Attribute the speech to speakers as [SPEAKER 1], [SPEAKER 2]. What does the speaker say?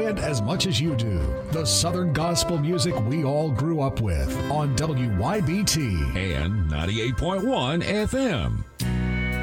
[SPEAKER 1] and as much as you do, the Southern gospel music we all grew up with on WYBT
[SPEAKER 2] and 98.1 FM.